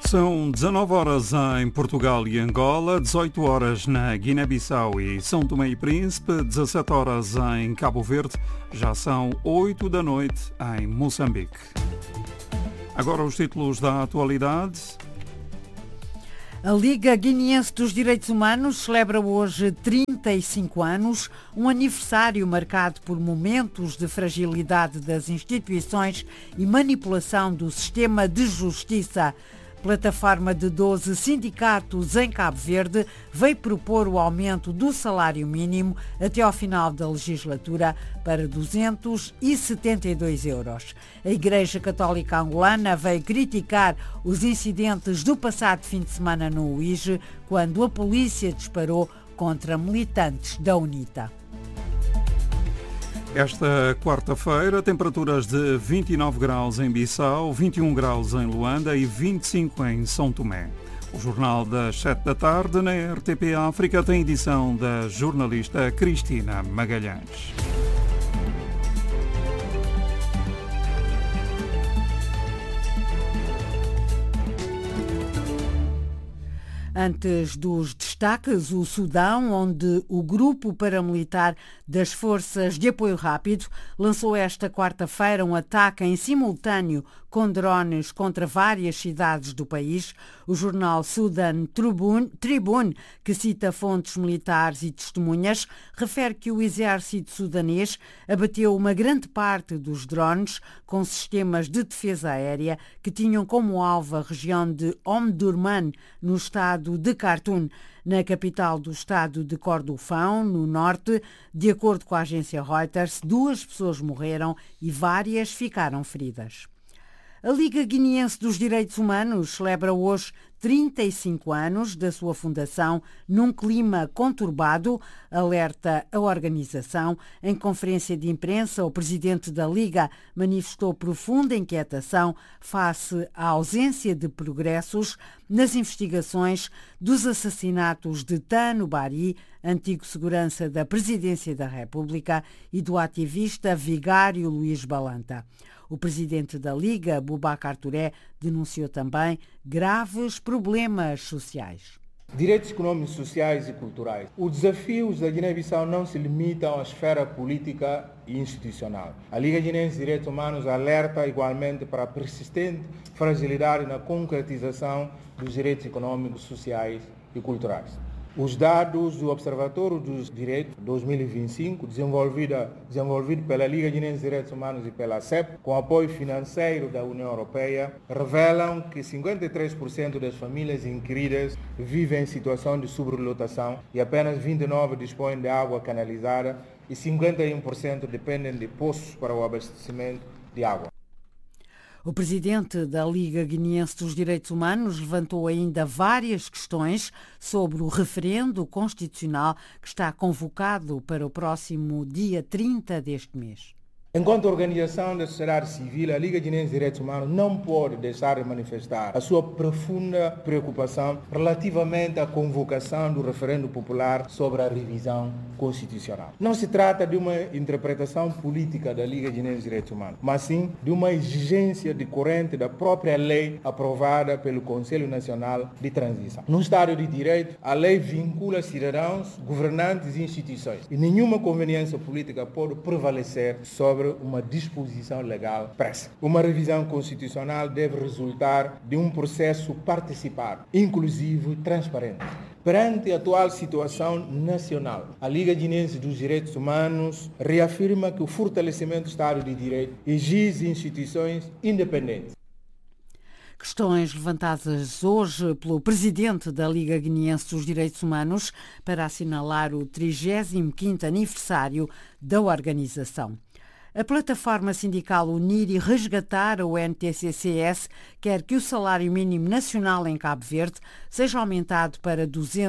São 19 horas em Portugal e Angola, 18 horas na Guiné-Bissau e São Tomé e Príncipe, 17 horas em Cabo Verde, já são 8 da noite em Moçambique. Agora os títulos da atualidade. A Liga Guineense dos Direitos Humanos celebra hoje 35 anos, um aniversário marcado por momentos de fragilidade das instituições e manipulação do sistema de justiça. Plataforma de 12 sindicatos em Cabo Verde veio propor o aumento do salário mínimo até ao final da legislatura para 272 euros. A Igreja Católica Angolana veio criticar os incidentes do passado fim de semana no UIJ, quando a polícia disparou contra militantes da UNITA. Esta quarta-feira, temperaturas de 29 graus em Bissau, 21 graus em Luanda e 25 em São Tomé. O Jornal das 7 da tarde na RTP África tem edição da jornalista Cristina Magalhães. Antes dos destaques, o Sudão, onde o grupo paramilitar das Forças de Apoio Rápido lançou esta quarta-feira um ataque em simultâneo com drones contra várias cidades do país. O jornal Sudan Tribune, que cita fontes militares e testemunhas, refere que o exército sudanês abateu uma grande parte dos drones com sistemas de defesa aérea que tinham como alvo a região de Omdurman, no estado de Khartoum, na capital do estado de Kordofão, no norte. De acordo com a agência Reuters, 2 pessoas morreram e várias ficaram feridas. A Liga Guineense dos Direitos Humanos celebra hoje 35 anos da sua fundação num clima conturbado, alerta a organização. Em conferência de imprensa, o presidente da Liga manifestou profunda inquietação face à ausência de progressos nas investigações dos assassinatos de Tano Bari, antigo segurança da Presidência da República, e do ativista vigário Luís Balanta. O presidente da Liga, Boubacar Touré, denunciou também graves problemas sociais. Direitos econômicos, sociais e culturais. Os desafios da Guiné-Bissau não se limitam à esfera política e institucional. A Liga Guineense de Direitos Humanos alerta igualmente para a persistente fragilidade na concretização dos direitos econômicos, sociais e culturais. Os dados do Observatório dos Direitos 2025, desenvolvido pela Liga Guineense de Direitos Humanos e pela CEP, com apoio financeiro da União Europeia, revelam que 53% das famílias inquiridas vivem em situação de sobrelotação e apenas 29% dispõem de água canalizada e 51% dependem de poços para o abastecimento de água. O presidente da Liga Guineense dos Direitos Humanos levantou ainda várias questões sobre o referendo constitucional que está convocado para o próximo dia 30 deste mês. Enquanto organização da sociedade civil, a Liga Guineense de Direitos Humanos não pode deixar de manifestar a sua profunda preocupação relativamente à convocação do referendo popular sobre a revisão constitucional. Não se trata de uma interpretação política da Liga Guineense de Direitos Humanos, mas sim de uma exigência decorrente da própria lei aprovada pelo Conselho Nacional de Transição. No Estado de Direito, a lei vincula cidadãos, governantes e instituições, e nenhuma conveniência política pode prevalecer sobre uma disposição legal expressa. Uma revisão constitucional deve resultar de um processo participado, inclusivo e transparente. Perante a atual situação nacional, a Liga Guineense dos Direitos Humanos reafirma que o fortalecimento do Estado de Direito exige instituições independentes. Questões levantadas hoje pelo presidente da Liga Guineense dos Direitos Humanos para assinalar o 35º aniversário da organização. A plataforma sindical Unir e Resgatar, o NTCCS, quer que o salário mínimo nacional em Cabo Verde seja aumentado para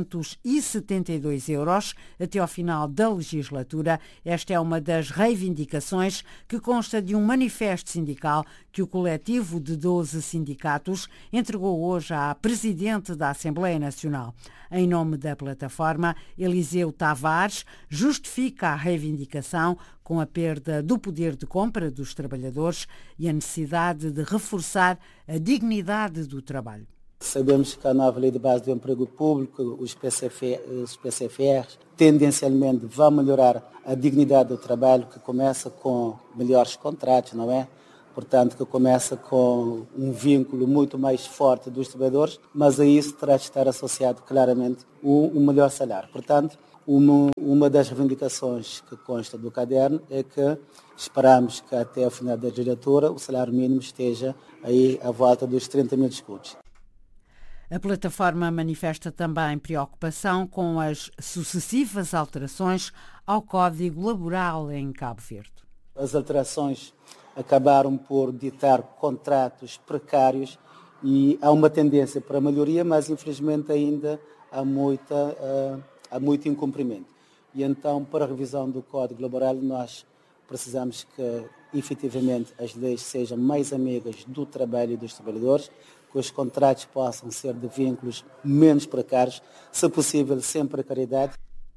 272 euros até ao final da legislatura. Esta é uma das reivindicações que consta de um manifesto sindical que o coletivo de 12 sindicatos entregou hoje à Presidente da Assembleia Nacional. Em nome da plataforma, Eliseu Tavares justifica a reivindicação com a perda do poder de compra dos trabalhadores e a necessidade de reforçar a dignidade do trabalho. Sabemos que a nova Lei de Base do Emprego Público, os PCFRs, tendencialmente vão melhorar a dignidade do trabalho, que começa com melhores contratos, não é? Portanto, que começa com um vínculo muito mais forte dos trabalhadores, mas a isso terá de estar associado claramente um melhor salário. Portanto, uma das reivindicações que consta do caderno é que esperamos que até o final da legislatura o salário mínimo esteja aí à volta dos 30 mil escudos. A plataforma manifesta também preocupação com as sucessivas alterações ao Código Laboral em Cabo Verde. As alterações acabaram por ditar contratos precários e há uma tendência para a melhoria, mas infelizmente ainda há muito incumprimento. E então, para a revisão do Código Laboral, nós precisamos que efetivamente as leis sejam mais amigas do trabalho e dos trabalhadores, que os contratos possam ser de vínculos menos precários, se possível sem precariedade.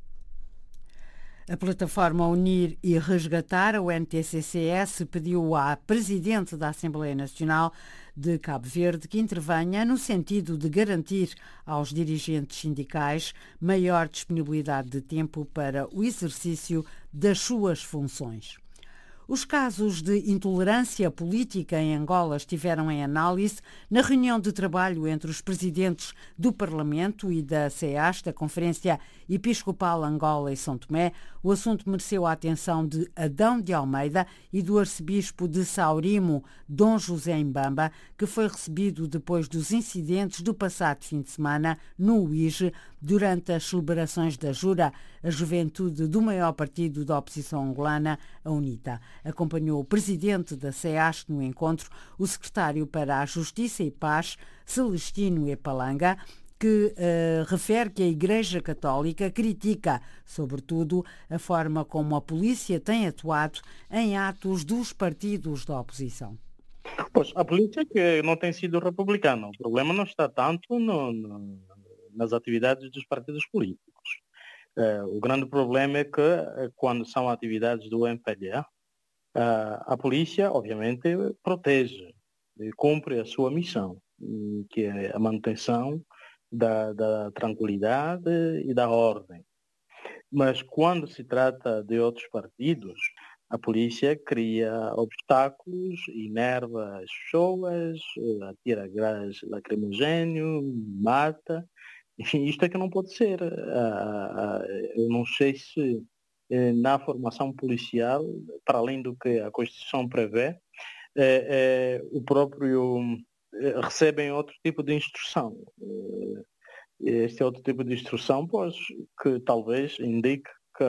A plataforma Unir e Resgatar, a UNTCCS, pediu à Presidente da Assembleia Nacional de Cabo Verde que intervenha no sentido de garantir aos dirigentes sindicais maior disponibilidade de tempo para o exercício das suas funções. Os casos de intolerância política em Angola estiveram em análise na reunião de trabalho entre os presidentes do Parlamento e da CEAS, da Conferência Episcopal Angola e São Tomé. O assunto mereceu a atenção de Adão de Almeida e do arcebispo de Saurimo, Dom José Mbamba, que foi recebido depois dos incidentes do passado fim de semana no UIGE, durante as celebrações da Jura, a juventude do maior partido da oposição angolana, a UNITA. Acompanhou o presidente da CEAS no encontro, o secretário para a Justiça e Paz, Celestino Epalanga, que refere que a Igreja Católica critica, sobretudo, a forma como a polícia tem atuado em atos dos partidos da oposição. Pois, a polícia que não tem sido republicana. O problema não está tanto nas atividades dos partidos políticos. O grande problema é que, quando são atividades do MPLA, a polícia, obviamente, protege e cumpre a sua missão, que é a manutenção da tranquilidade e da ordem. Mas quando se trata de outros partidos, a polícia cria obstáculos, enerva as pessoas, atira gás lacrimogéneo, mata. Enfim, isto é que não pode ser. Eu não sei se na formação policial, para além do que a Constituição prevê, o próprio recebem outro tipo de instrução. Este outro tipo de instrução, pois, que talvez indique que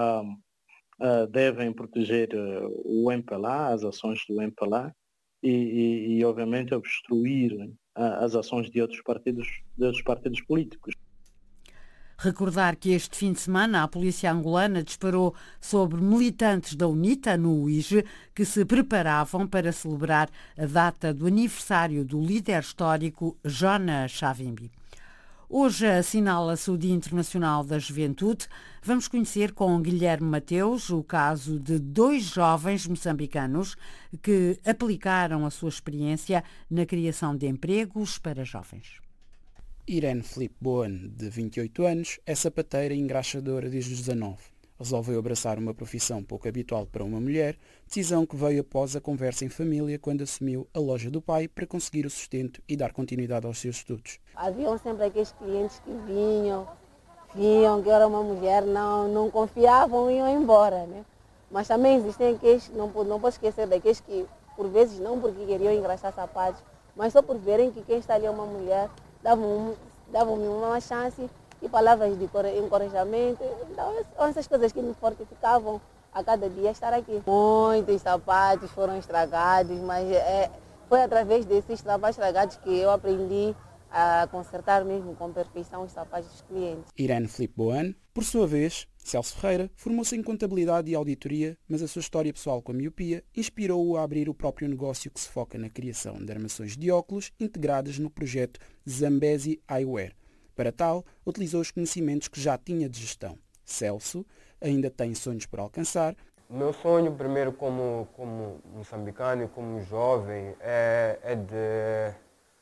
devem proteger o MPLA, as ações do MPLA, e obviamente obstruir as ações de outros partidos políticos. Recordar que este fim de semana a polícia angolana disparou sobre militantes da UNITA no UIGE que se preparavam para celebrar a data do aniversário do líder histórico Jonas Savimbi. Hoje assinala-se o Dia Internacional da Juventude. Vamos conhecer com Guilherme Mateus o caso de 2 jovens moçambicanos que aplicaram a sua experiência na criação de empregos para jovens. Irene Filipe Boan, de 28 anos, é sapateira e engraxadora desde os 19. Resolveu abraçar uma profissão pouco habitual para uma mulher, decisão que veio após a conversa em família quando assumiu a loja do pai para conseguir o sustento e dar continuidade aos seus estudos. Haviam sempre aqueles clientes que vinham que era uma mulher, não confiavam e iam embora, né? Mas também existem aqueles, não posso esquecer daqueles que, por vezes, não porque queriam engraxar sapatos, mas só por verem que quem está ali é uma mulher, davam-me uma chance e palavras de encorajamento. Então, são essas coisas que me fortificavam a cada dia estar aqui. Muitos sapatos foram estragados, mas foi através desses sapatos estragados que eu aprendi a consertar mesmo com perfeição os sapatos dos clientes. Irene Filipe Boan, por sua vez, Celso Ferreira, formou-se em contabilidade e auditoria, mas a sua história pessoal com a miopia inspirou-o a abrir o próprio negócio que se foca na criação de armações de óculos integradas no projeto Zambezi Eyewear. Para tal, utilizou os conhecimentos que já tinha de gestão. Celso ainda tem sonhos por alcançar. O meu sonho, primeiro como moçambicano e como jovem, é de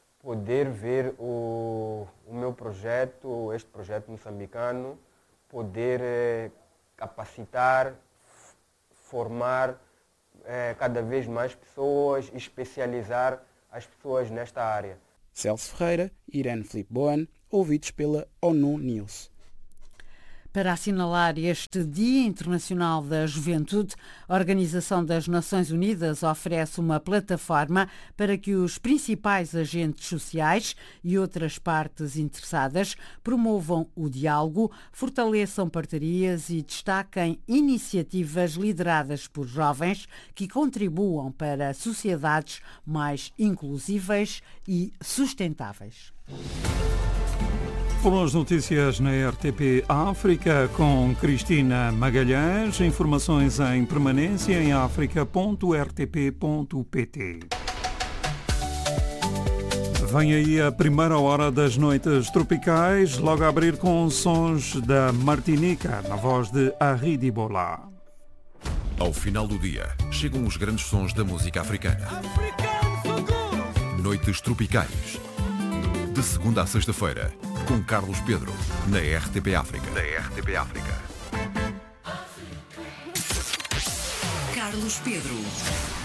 poder ver o meu projeto, este projeto moçambicano, poder capacitar, formar cada vez mais pessoas e especializar as pessoas nesta área. Celso Ferreira e Irene Filipe Boan, ouvidos pela ONU News. Para assinalar este Dia Internacional da Juventude, a Organização das Nações Unidas oferece uma plataforma para que os principais agentes sociais e outras partes interessadas promovam o diálogo, fortaleçam parcerias e destaquem iniciativas lideradas por jovens que contribuam para sociedades mais inclusíveis e sustentáveis. Foram as notícias na RTP África com Cristina Magalhães. Informações em permanência em africa.rtp.pt. Vem aí a primeira hora das noites tropicais, logo a abrir com sons da Martinica, na voz de Aridi Bola. Ao final do dia, chegam os grandes sons da música africana. Noites tropicais. De segunda a sexta-feira, com Carlos Pedro, na RTP África. Carlos Pedro.